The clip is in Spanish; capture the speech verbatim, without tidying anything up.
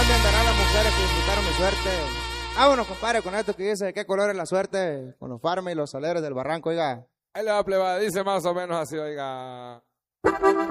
dónde andarán las mujeres que disfrutaron mi suerte? Vámonos, compadre, con esto que dice, ¿qué color es la suerte? Con los farmes y los soleros del barranco, oiga. Ahí le va a plebar, dice más o menos así, oiga.